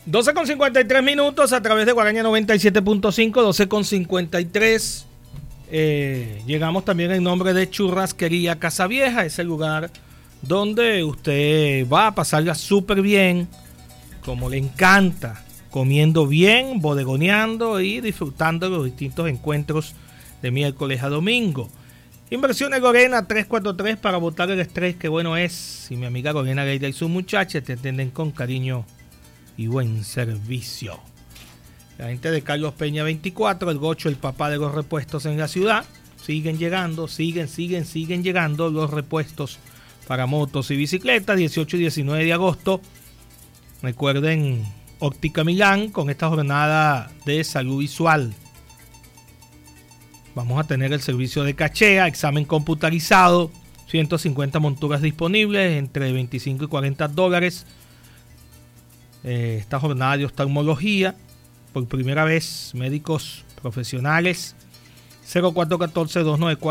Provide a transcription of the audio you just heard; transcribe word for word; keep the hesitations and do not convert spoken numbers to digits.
doce con cincuenta y tres minutos a través de Guaraña noventa y siete punto cinco, doce con cincuenta y tres. Eh, llegamos también en nombre de Churrasquería Casavieja, ese lugar donde usted va a pasarla súper bien, como le encanta, comiendo bien, bodegoneando y disfrutando de los distintos encuentros de miércoles a domingo. Inversiones Lorena tres cuatro tres para botar el estrés, que bueno es. Y mi amiga Lorena Leida y sus muchachas te atienden con cariño y buen servicio. La gente de Carlos Peña veinticuatro, el Gocho, el papá de los repuestos en la ciudad. Siguen llegando, siguen, siguen, siguen llegando los repuestos para motos y bicicletas. dieciocho y diecinueve de agosto. Recuerden, Óptica Milán con esta jornada de salud visual. Vamos a tener el servicio de cachea, examen computarizado, ciento cincuenta monturas disponibles entre veinticinco y cuarenta dólares. Eh, esta jornada de oftalmología, por primera vez, médicos profesionales. cero cuatro uno cuatro, dos nueve cuatro